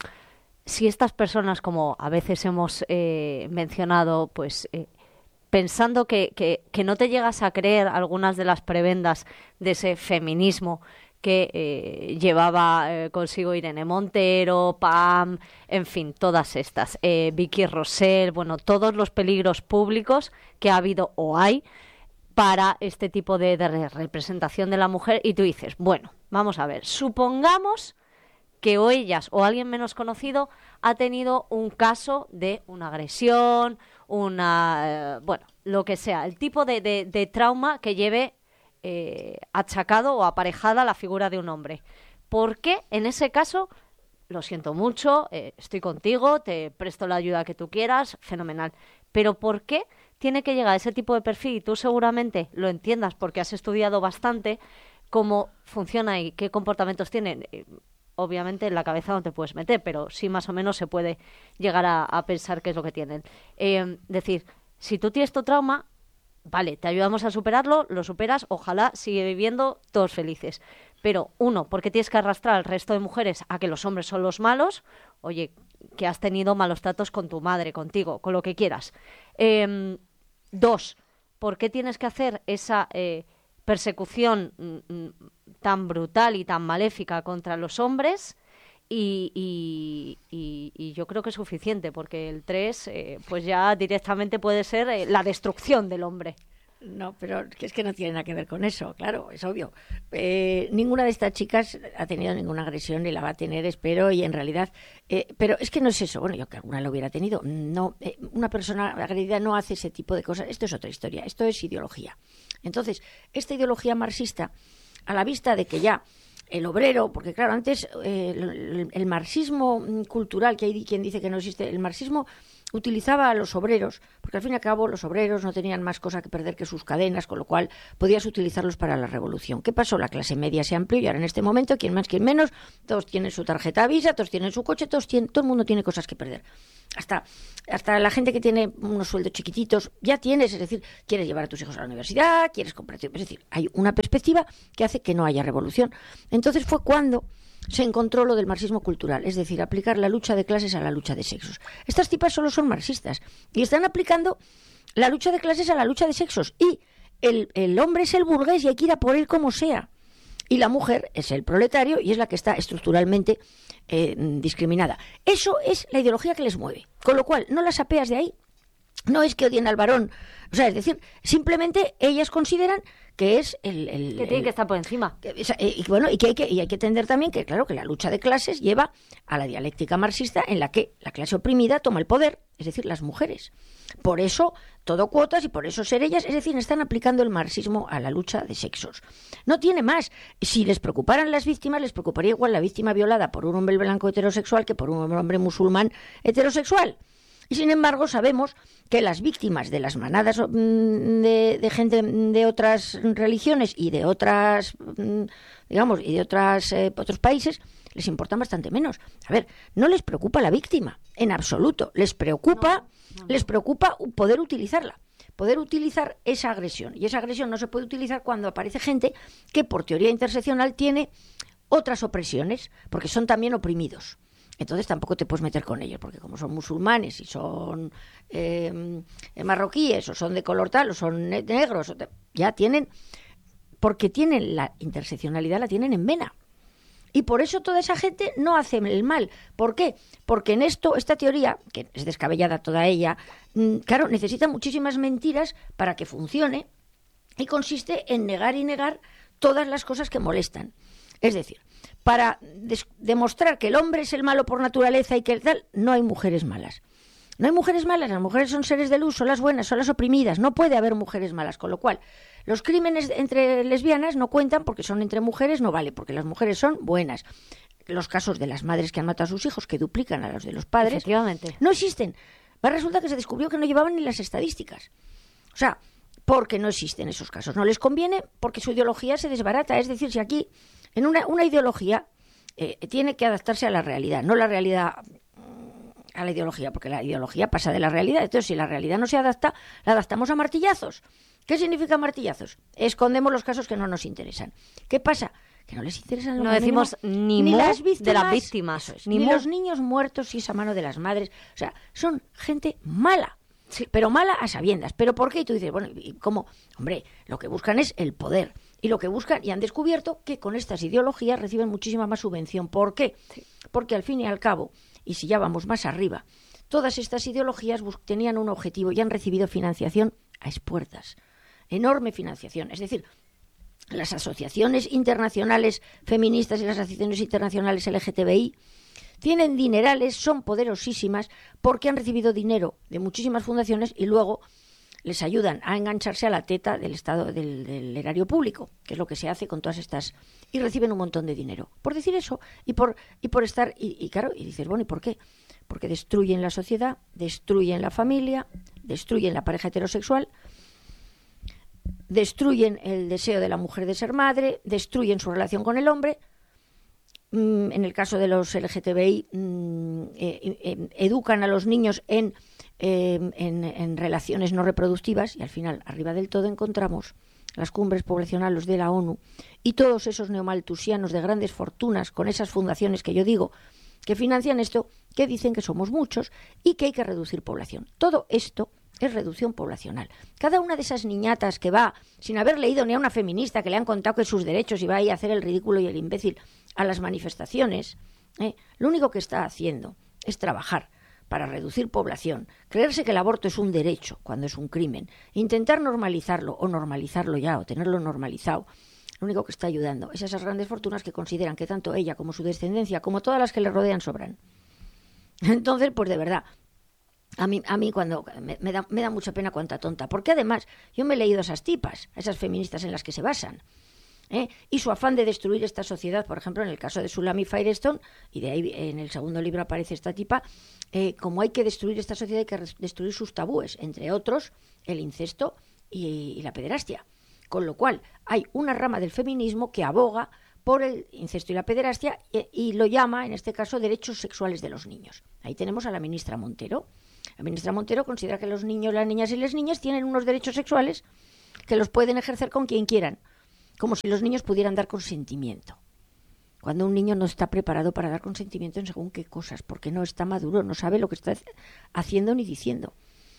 si estas personas, como a veces hemos eh, mencionado, pues... Eh, pensando que, que, que no te llegas a creer algunas de las prebendas de ese feminismo que eh, llevaba eh, consigo Irene Montero, Pam, en fin, todas estas, eh, Vicky Rossell, bueno, todos los peligros públicos que ha habido o hay para este tipo de, de representación de la mujer. Y tú dices, bueno, vamos a ver, supongamos que o ellas o alguien menos conocido ha tenido un caso de una agresión, una, eh, bueno, lo que sea, el tipo de, de, de trauma que lleve eh, achacado o aparejada la figura de un hombre. ¿Por qué en ese caso, lo siento mucho, eh, estoy contigo, te presto la ayuda que tú quieras, fenomenal, pero por qué tiene que llegar ese tipo de perfil? Y tú seguramente lo entiendas porque has estudiado bastante cómo funciona y qué comportamientos tienen. Obviamente en la cabeza no te puedes meter, pero sí más o menos se puede llegar a, a pensar qué es lo que tienen. Eh, decir, si tú tienes tu trauma, vale, te ayudamos a superarlo, lo superas, ojalá sigue viviendo todos felices. Pero uno, ¿por qué tienes que arrastrar al resto de mujeres a que los hombres son los malos? Oye, que has tenido malos tratos con tu madre, contigo, con lo que quieras. Eh, dos, ¿por qué tienes que hacer esa eh, persecución mm, tan brutal y tan maléfica contra los hombres? Y, y, y, y yo creo que es suficiente, porque el tres eh, pues ya directamente puede ser eh, la destrucción del hombre. No, pero es que no tiene nada que ver con eso, claro, es obvio. Eh, ninguna de estas chicas ha tenido ninguna agresión ni la va a tener, espero, y en realidad, eh, pero es que no es eso. Bueno, yo que alguna lo hubiera tenido, no, eh, una persona agredida no hace ese tipo de cosas. Esto es otra historia, esto es ideología. Entonces, esta ideología marxista, a la vista de que ya el obrero, porque claro, antes eh, el, el marxismo cultural, que hay quien dice que no existe, el marxismo utilizaba a los obreros, porque al fin y al cabo los obreros no tenían más cosa que perder que sus cadenas, con lo cual podías utilizarlos para la revolución. ¿Qué pasó? La clase media se amplió y ahora en este momento, quien más, quien menos, todos tienen su tarjeta Visa, todos tienen su coche, todos tienen, todo el mundo tiene cosas que perder. Hasta, hasta la gente que tiene unos sueldos chiquititos, ya tienes, es decir, quieres llevar a tus hijos a la universidad, quieres comprar, es decir, hay una perspectiva que hace que no haya revolución. Entonces fue cuando se encontró lo del marxismo cultural, es decir, aplicar la lucha de clases a la lucha de sexos. Estas tipas solo son marxistas y están aplicando la lucha de clases a la lucha de sexos. Y el, el hombre es el burgués y hay que ir a por él como sea. Y la mujer es el proletario y es la que está estructuralmente eh, discriminada. Eso es la ideología que les mueve. Con lo cual, no las apeas de ahí. No es que odien al varón. O sea, es decir, simplemente ellas consideran que es el... el que tiene el, que estar por encima. Que, y, bueno, y que, hay que y hay que entender también que, claro, que la lucha de clases lleva a la dialéctica marxista en la que la clase oprimida toma el poder, es decir, las mujeres. Por eso, todo cuotas y por eso ser ellas, es decir, están aplicando el marxismo a la lucha de sexos. No tiene más. Si les preocuparan las víctimas, les preocuparía igual la víctima violada por un hombre blanco heterosexual que por un hombre musulmán heterosexual. Y sin embargo sabemos que las víctimas de las manadas de, de gente de otras religiones y de otras, digamos, y de otras eh, otros países les importan bastante menos. A ver, no les preocupa la víctima, en absoluto. Les preocupa, no, no. les preocupa poder utilizarla. Poder utilizar esa agresión. Y esa agresión no se puede utilizar cuando aparece gente que por teoría interseccional tiene otras opresiones, porque son también oprimidos. Entonces tampoco te puedes meter con ellos, porque como son musulmanes y son eh, marroquíes, o son de color tal, o son negros, ya tienen, porque tienen la interseccionalidad, la tienen en vena. Y por eso toda esa gente no hace el mal. ¿Por qué? Porque en esto, esta teoría, que es descabellada toda ella, claro, necesita muchísimas mentiras para que funcione, y consiste en negar y negar todas las cosas que molestan. Es decir, para des- demostrar que el hombre es el malo por naturaleza y que tal, no hay mujeres malas. No hay mujeres malas, las mujeres son seres de luz, son las buenas, son las oprimidas, no puede haber mujeres malas, con lo cual los crímenes entre lesbianas no cuentan porque son entre mujeres, no vale, porque las mujeres son buenas. Los casos de las madres que han matado a sus hijos, que duplican a los de los padres, efectivamente, no existen. Pues resulta que se descubrió que no llevaban ni las estadísticas. O sea, porque no existen esos casos. No les conviene porque su ideología se desbarata. Es decir, si aquí en una, una ideología eh, tiene que adaptarse a la realidad, no la realidad a la ideología, porque la ideología pasa de la realidad. Entonces, si la realidad no se adapta, la adaptamos a martillazos. ¿Qué significa martillazos? Escondemos los casos que no nos interesan. ¿Qué pasa? Que no les interesan lo no más decimos mínimo, ni, ni mu las víctimas, de las víctimas, es, ni, ni mu. los niños muertos y esa mano de las madres. O sea, son gente mala. Sí, pero mala a sabiendas. ¿Pero por qué? Y tú dices, bueno, ¿y cómo? Hombre, lo que buscan es el poder. Y lo que buscan, y han descubierto que con estas ideologías reciben muchísima más subvención. ¿Por qué? Sí. Porque al fin y al cabo, y si ya vamos más arriba, todas estas ideologías tenían un objetivo y han recibido financiación a expuertas. Enorme financiación. Es decir, las asociaciones internacionales feministas y las asociaciones internacionales L G T B I tienen dinerales, son poderosísimas porque han recibido dinero de muchísimas fundaciones y luego les ayudan a engancharse a la teta del Estado, del, del erario público, que es lo que se hace con todas estas, y reciben un montón de dinero por decir eso y por y por estar y, y claro, y dices, bueno, ¿y por qué? Porque destruyen la sociedad, destruyen la familia, destruyen la pareja heterosexual, destruyen el deseo de la mujer de ser madre, destruyen su relación con el hombre. En el caso de los L G T B I, eh, eh, educan a los niños en, eh, en, en relaciones no reproductivas y al final, arriba del todo, encontramos las cumbres poblacionales de la ONU y todos esos neomaltusianos de grandes fortunas con esas fundaciones que yo digo que financian esto, que dicen que somos muchos y que hay que reducir población. Todo esto es reducción poblacional. Cada una de esas niñatas que va, sin haber leído ni a una feminista que le han contado que sus derechos y va ahí a hacer el ridículo y el imbécil a las manifestaciones, ¿eh? Lo único que está haciendo es trabajar para reducir población, creerse que el aborto es un derecho cuando es un crimen, intentar normalizarlo o normalizarlo ya o tenerlo normalizado. Lo único que está ayudando es a esas grandes fortunas que consideran que tanto ella como su descendencia, como todas las que le rodean, sobran. Entonces, pues de verdad, A mí, a mí cuando me, me, da, me da mucha pena cuánta tonta, porque además yo me he leído a esas tipas, a esas feministas en las que se basan, ¿eh? Y su afán de destruir esta sociedad, por ejemplo, en el caso de Sulami Firestone, y de ahí en el segundo libro aparece esta tipa, eh, como hay que destruir esta sociedad, hay que destruir sus tabúes, entre otros el incesto y, y la pederastia. Con lo cual hay una rama del feminismo que aboga por el incesto y la pederastia y, y lo llama, en este caso, derechos sexuales de los niños. Ahí tenemos a la ministra Montero. La ministra Montero considera que los niños, las niñas y las niñas tienen unos derechos sexuales que los pueden ejercer con quien quieran, como si los niños pudieran dar consentimiento. Cuando un niño no está preparado para dar consentimiento en según qué cosas, porque no está maduro, no sabe lo que está haciendo ni diciendo.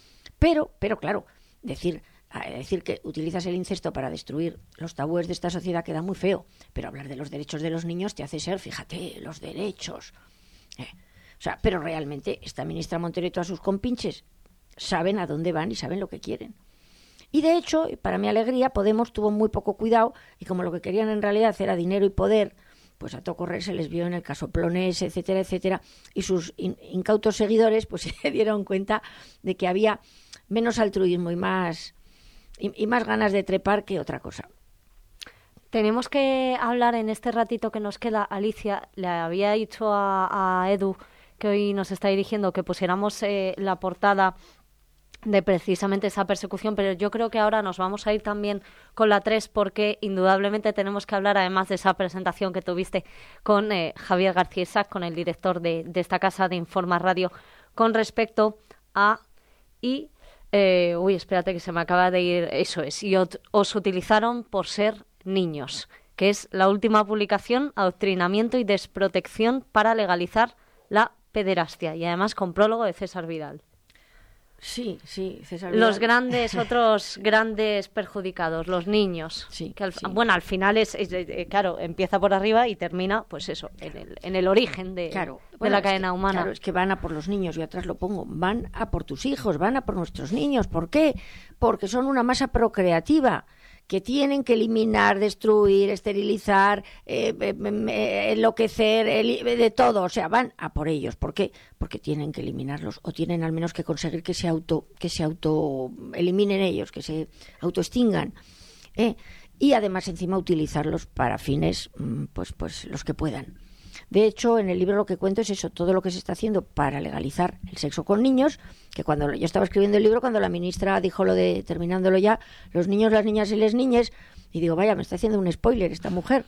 Pero, pero claro, decir, decir que utilizas el incesto para destruir los tabúes de esta sociedad queda muy feo, pero hablar de los derechos de los niños te hace ser, fíjate, los derechos. Eh. O sea, pero realmente esta ministra Montero y todas sus compinches saben a dónde van y saben lo que quieren. Y de hecho, para mi alegría, Podemos tuvo muy poco cuidado y como lo que querían en realidad era dinero y poder, pues a todo correr se les vio en el caso Plonés, etcétera, etcétera, y sus in- incautos seguidores pues se dieron cuenta de que había menos altruismo y más, y, y más ganas de trepar que otra cosa. Tenemos que hablar en este ratito que nos queda. Alicia, le había dicho a, a Edu, que hoy nos está dirigiendo, que pusiéramos eh, la portada de precisamente esa persecución, pero yo creo que ahora nos vamos a ir también con la tres porque indudablemente tenemos que hablar, además de esa presentación que tuviste con eh, Javier García Isaac, con el director de, de esta casa de Informa Radio, con respecto a... y eh, uy, espérate que se me acaba de ir, eso es, y os, os utilizaron por ser niños, que es la última publicación, Adoctrinamiento y desprotección para legalizar la pederastia, y además con prólogo de César Vidal. Sí, sí, César Vidal. Los grandes, otros grandes perjudicados, los niños. Sí, que al, sí. Bueno, al final es, es, es, claro, empieza por arriba y termina, pues eso, en el, en el origen de, claro. de bueno, la cadena que, humana. Claro, es que van a por los niños, yo atrás lo pongo, van a por tus hijos, van a por nuestros niños. ¿Por qué? Porque son una masa procreativa que tienen que eliminar, destruir, esterilizar, eh, eh, enloquecer, el, de todo, o sea, van a por ellos. ¿Por qué? Porque tienen que eliminarlos o tienen al menos que conseguir que se auto, que se auto eliminen ellos, que se autoextingan, ¿eh? Y además encima utilizarlos para fines, pues, pues los que puedan. De hecho, en el libro lo que cuento es eso, todo lo que se está haciendo para legalizar el sexo con niños, que cuando yo estaba escribiendo el libro, cuando la ministra dijo lo de, terminándolo ya, los niños, las niñas y las niñas, y digo, vaya, me está haciendo un spoiler esta mujer.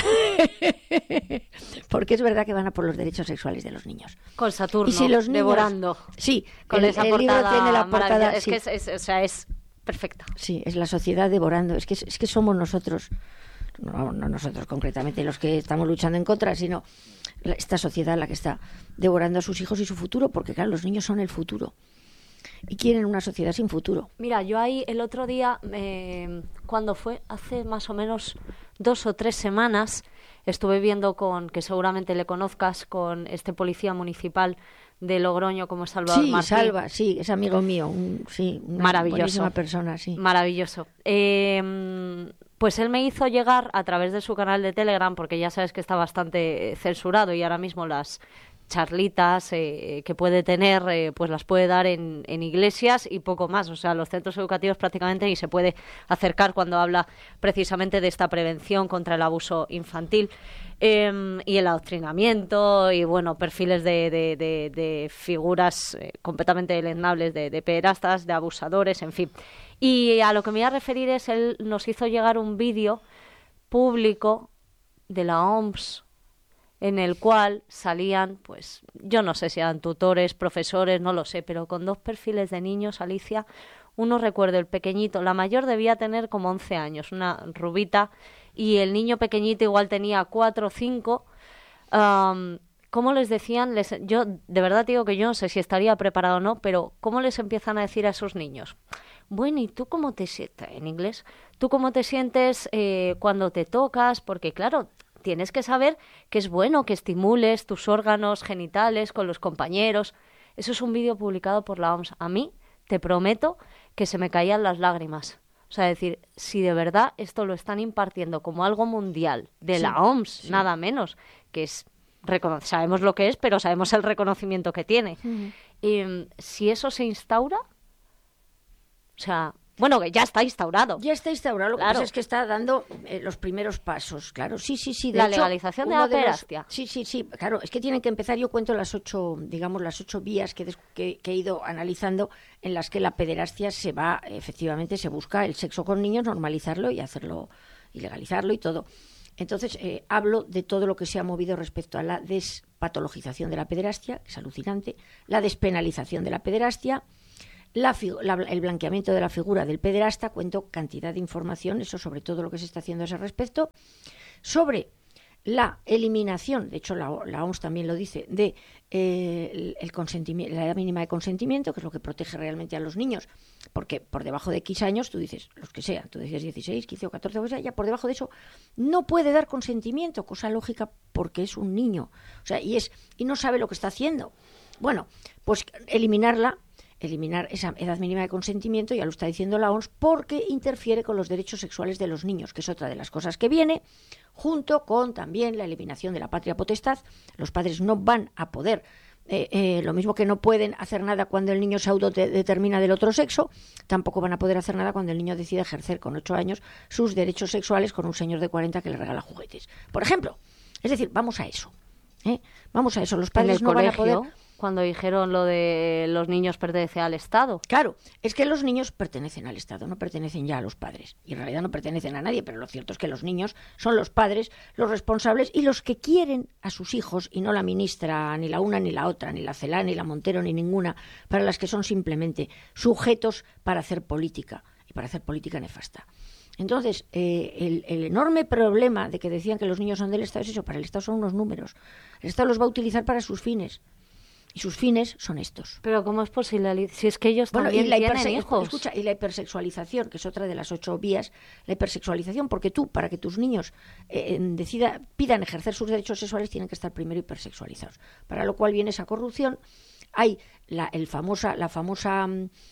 Porque es verdad que van a por los derechos sexuales de los niños. Con Saturno, y si los niños, devorando. Sí, con el, esa el portada libro tiene la portada. Es sí. que es, es, o sea, es perfecta. Sí, es la sociedad devorando. Es que, es que somos nosotros, no, no nosotros concretamente los que estamos luchando en contra, sino esta sociedad la que está devorando a sus hijos y su futuro, porque claro, los niños son el futuro. y quieren una sociedad sin futuro. Mira, yo ahí el otro día, eh, cuando fue hace más o menos dos o tres semanas, estuve viendo con, que seguramente le conozcas, con este policía municipal de Logroño como Salvador Sí, Martín. Salva, sí, es amigo mío, un, sí, una Maravilloso. buenísima persona, sí. Maravilloso. Eh, pues él me hizo llegar a través de su canal de Telegram, porque ya sabes que está bastante censurado y ahora mismo las charlitas eh, que puede tener, eh, pues las puede dar en, en iglesias y poco más. O sea, los centros educativos prácticamente ni se puede acercar cuando habla precisamente de esta prevención contra el abuso infantil eh, y el adoctrinamiento y, bueno, perfiles de, de, de, de figuras eh, completamente deleznables, de, de pederastas, de abusadores, en fin. Y a lo que me iba a referir es, él nos hizo llegar un vídeo público de la O M S en el cual salían, pues, yo no sé si eran tutores, profesores, no lo sé, pero con dos perfiles de niños, Alicia. Uno recuerdo, el pequeñito, la mayor debía tener como once años, una rubita, y el niño pequeñito igual tenía cuatro o cinco. Um, ¿Cómo les decían? Les, yo de verdad digo que yo no sé si estaría preparado o no, pero ¿cómo les empiezan a decir a esos niños? Bueno, ¿y tú cómo te sientes? En inglés, ¿tú cómo te sientes eh, cuando te tocas? Porque claro, tienes que saber que es bueno que estimules tus órganos genitales con los compañeros. Eso es un vídeo publicado por la O M S. A mí, te prometo, que se me caían las lágrimas. O sea, decir, si de verdad esto lo están impartiendo como algo mundial de Sí, la O M S, sí. nada menos, que es, recono- sabemos lo que es, pero sabemos el reconocimiento que tiene. Uh-huh. Y mm, si eso se instaura, o sea, bueno, que ya está instaurado. Ya está instaurado, lo que Claro. pasa es que está dando eh, los primeros pasos, claro, sí, sí, sí. De La hecho, legalización de uno la los- pederastia. Sí, sí, sí, claro, es que tienen que empezar, yo cuento las ocho, digamos, las ocho vías que, des- que, que he ido analizando en las que la pederastia se va, efectivamente, se busca el sexo con niños, normalizarlo y hacerlo, y legalizarlo y todo. Entonces, eh, hablo de todo lo que se ha movido respecto a la despatologización de la pederastia, que es alucinante, la despenalización de la pederastia, La, la, el blanqueamiento de la figura del pederasta, cuento cantidad de información, eso sobre todo lo que se está haciendo a ese respecto, sobre la eliminación, de hecho la, la O M S también lo dice, de eh, el, el consentimiento, la edad mínima de consentimiento, que es lo que protege realmente a los niños, porque por debajo de X años, tú dices, los que sean, tú dices dieciséis, quince o catorce, o sea, ya por debajo de eso no puede dar consentimiento, cosa lógica porque es un niño, o sea, y, es, y no sabe lo que está haciendo. Bueno, pues eliminarla, eliminar esa edad mínima de consentimiento, ya lo está diciendo la O M S, porque interfiere con los derechos sexuales de los niños, que es otra de las cosas que viene, junto con también la eliminación de la patria potestad. Los padres no van a poder, eh, eh, lo mismo que no pueden hacer nada cuando el niño se autodetermina del otro sexo, tampoco van a poder hacer nada cuando el niño decide ejercer con ocho años sus derechos sexuales con un señor de cuarenta que le regala juguetes, por ejemplo. Es decir, vamos a eso. ¿eh? Vamos a eso. Los padres no colegio, van a poder... Cuando dijeron lo de los niños pertenecen al Estado. Claro, es que los niños pertenecen al Estado, no pertenecen ya a los padres. Y en realidad no pertenecen a nadie, pero lo cierto es que los niños son los padres, los responsables y los que quieren a sus hijos, y no la ministra, ni la una ni la otra, ni la Celaá, ni la Montero, ni ninguna, para las que son simplemente sujetos para hacer política, y para hacer política nefasta. Entonces, eh, el, el enorme problema de que decían que los niños son del Estado es eso, para el Estado son unos números. El Estado los va a utilizar para sus fines. Y sus fines son estos. Pero ¿cómo es posible? Si es que ellos bueno, también y la tienen hijos. Escucha, y la hipersexualización, que es otra de las ocho vías, la hipersexualización, porque tú, para que tus niños eh, decida, pidan ejercer sus derechos sexuales, tienen que estar primero hipersexualizados. Para lo cual viene esa corrupción. Hay la, el famosa, la famosa,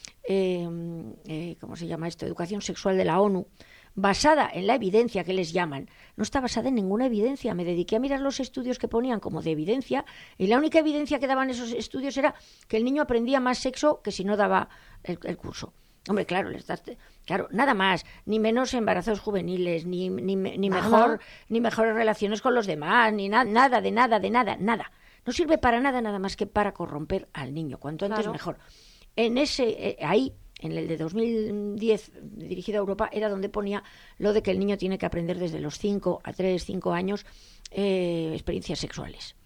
eh, eh, ¿cómo se llama esto? Educación sexual de la ONU, basada en la evidencia, que les llaman. No está basada en ninguna evidencia. Me dediqué a mirar los estudios que ponían como de evidencia, y la única evidencia que daban esos estudios era que el niño aprendía más sexo que si no daba el, el curso. Hombre, claro, les das, claro, nada más, ni menos embarazos juveniles, ni, ni, ni mejor, ni mejores relaciones con los demás, ni na, nada, de nada, de nada, nada. No sirve para nada, nada más que para corromper al niño. Cuanto antes claro. mejor. En ese, eh, ahí, en el de dos mil diez, dirigido a Europa, era donde ponía lo de que el niño tiene que aprender desde los cinco a tres, cinco años eh, experiencias sexuales.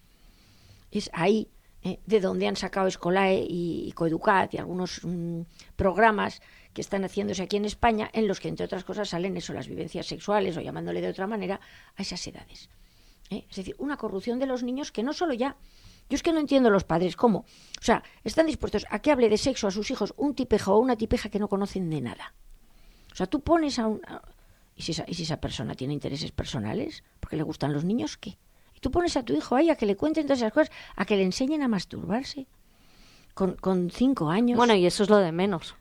Es ahí eh, de donde han sacado Escolae y, y Coeducat y algunos mm, programas que están haciéndose aquí en España, en los que, entre otras cosas, salen eso, las vivencias sexuales, o llamándole de otra manera, a esas edades. ¿eh? Es decir, una corrupción de los niños que no solo ya Yo es que no entiendo los padres, ¿cómo? O sea, están dispuestos a que hable de sexo a sus hijos un tipejo o una tipeja que no conocen de nada. O sea, tú pones a un... A, ¿y, si esa, ¿Y si esa persona tiene intereses personales? ¿Porque le gustan los niños? ¿Qué? Y tú pones a tu hijo ahí a que le cuenten todas esas cosas, a que le enseñen a masturbarse. Con, con cinco años. Bueno, y eso es lo de menos.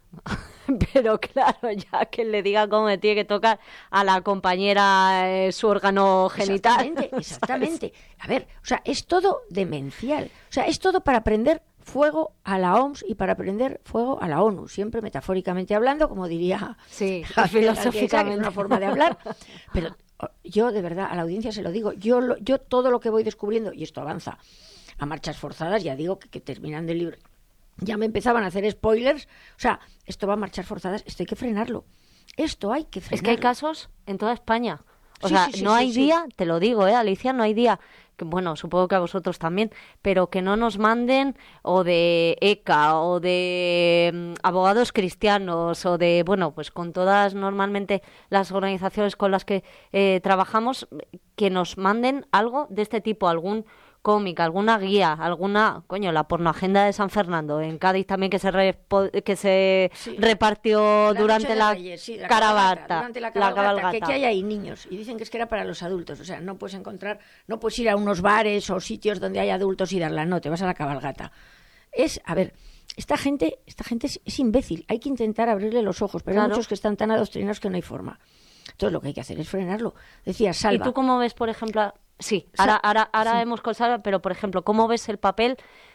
Pero claro, ya que le diga cómo le tiene que tocar a la compañera eh, su órgano genital. Exactamente, exactamente. A ver, o sea, es todo demencial. O sea, es todo para prender fuego a la O M S y para prender fuego a la ONU. Siempre metafóricamente hablando, como diría sí, filosóficamente, es una forma de hablar. Pero yo, de verdad, a la audiencia se lo digo. Yo, lo, yo todo lo que voy descubriendo, y esto avanza a marchas forzadas, ya digo que, que terminando el libro ya me empezaban a hacer spoilers. O sea, esto va a marchar forzadas, esto hay que frenarlo. Esto hay que frenarlo. Es que hay casos en toda España. O sí, sea, sí, sí, no sí, hay sí. día, te lo digo, ¿eh, Alicia? No hay día, que bueno, supongo que a vosotros también, pero que no nos manden o de E C A o de mm, abogados cristianos o de, bueno, pues con todas normalmente las organizaciones con las que eh, trabajamos, que nos manden algo de este tipo, algún cómic, alguna guía, alguna, coño, la pornoagenda de San Fernando en Cádiz también que se repo, que se sí, repartió la durante la, Reyes, sí, la caravata, cabalgata, durante la cabalgata, la cabalgata. Que, que hay ahí niños y dicen que es que era para los adultos, o sea, no puedes encontrar, no puedes ir a unos bares o sitios donde hay adultos y darla, no, te vas a la cabalgata. Es, a ver, esta gente, esta gente es, es imbécil, hay que intentar abrirle los ojos, pero claro. Hay muchos que están tan adoctrinados que no hay forma. Entonces lo que hay que hacer es frenarlo. Decía Salva. ¿Y tú cómo ves, por ejemplo, sí, ahora, ahora, ahora sí. hemos con Salva, pero por ejemplo, ¿cómo ves el papel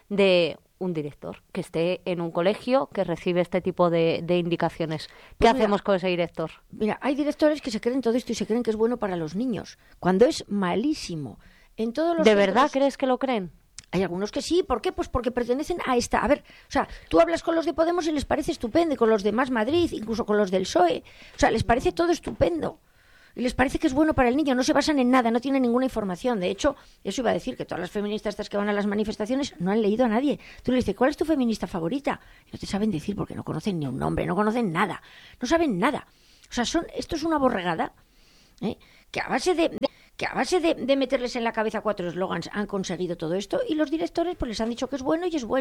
de un director que esté en un colegio que recibe este tipo de, de indicaciones? ¿Qué pues hacemos mira, con ese director? Mira, hay directores que se creen todo esto y se creen que es bueno para los niños, cuando es malísimo. En todos los ¿De centros... verdad crees que lo creen? Hay algunos que sí, ¿por qué? Pues porque pertenecen a esta... A ver, o sea, tú hablas con los de Podemos y les parece estupendo, y con los de Más Madrid, incluso con los del P S O E. O sea, les parece todo estupendo. Y les parece que es bueno para el niño, no se basan en nada, no tienen ninguna información. De hecho, eso iba a decir que todas las feministas estas que van a las manifestaciones no han leído a nadie. Tú le dices, ¿cuál es tu feminista favorita? Y no te saben decir porque no conocen ni un nombre, no conocen nada, no saben nada. O sea, son, esto es una borregada, ¿eh? que a base de... de que a base de, de meterles en la cabeza cuatro eslogans han conseguido todo esto y los directores pues les han dicho que es bueno y es bueno.